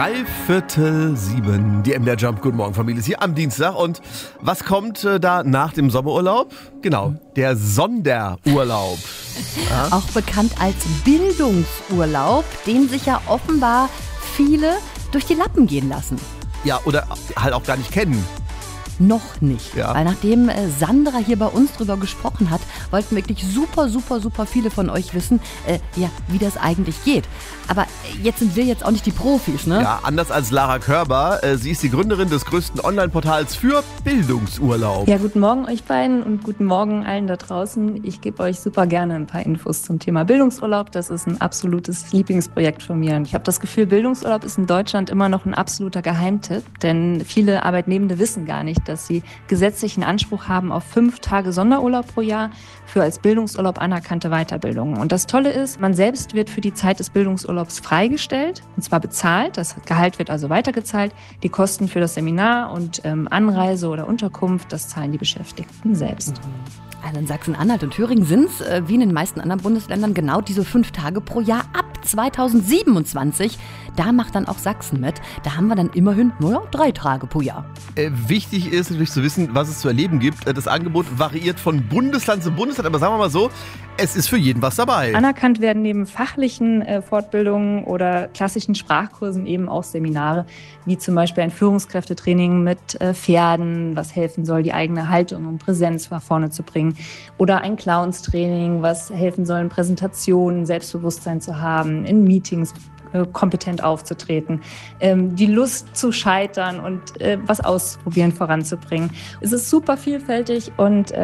6:45, die MDR Jump. Guten Morgen, Familie, ist hier am Dienstag. Und was kommt da nach dem Sommerurlaub? Genau, der Sonderurlaub. Ja? Auch bekannt als Bildungsurlaub, den sich ja offenbar viele durch die Lappen gehen lassen. Ja, oder halt auch gar nicht kennen. Noch nicht. Ja. Weil nachdem Sandra hier bei uns drüber gesprochen hat, wollten wirklich super viele von euch wissen, wie das eigentlich geht. Aber jetzt sind wir jetzt auch nicht die Profis, ne? Ja, anders als Lara Körber. Sie ist die Gründerin des größten Online-Portals für Bildungsurlaub. Ja, guten Morgen euch beiden und guten Morgen allen da draußen. Ich gebe euch super gerne ein paar Infos zum Thema Bildungsurlaub. Das ist ein absolutes Lieblingsprojekt von mir. Und ich habe das Gefühl, Bildungsurlaub ist in Deutschland immer noch ein absoluter Geheimtipp. Denn viele Arbeitnehmende wissen gar nicht, dass sie gesetzlichen Anspruch haben auf 5 Tage Sonderurlaub pro Jahr für als Bildungsurlaub anerkannte Weiterbildungen. Und das Tolle ist, man selbst wird für die Zeit des Bildungsurlaubs freigestellt, und zwar bezahlt. Das Gehalt wird also weitergezahlt. Die Kosten für das Seminar und Anreise oder Unterkunft, das zahlen die Beschäftigten selbst. Also in Sachsen-Anhalt und Thüringen sind es, wie in den meisten anderen Bundesländern, genau diese 5 Tage pro Jahr ab 2027. Da macht dann auch Sachsen mit. Da haben wir dann immerhin nur 3 Tage pro Jahr. Wichtig ist natürlich zu wissen, was es zu erleben gibt. Das Angebot variiert von Bundesland zu Bundesland, aber sagen wir mal so, es ist für jeden was dabei. Anerkannt werden neben fachlichen Fortbildungen oder klassischen Sprachkursen eben auch Seminare, wie zum Beispiel ein Führungskräftetraining mit Pferden, was helfen soll, die eigene Haltung und Präsenz nach vorne zu bringen. Oder ein Clownstraining, was helfen soll, Präsentationen, Selbstbewusstsein zu haben, in Meetings kompetent aufzutreten, die Lust zu scheitern und was ausprobieren voranzubringen. Es ist super vielfältig und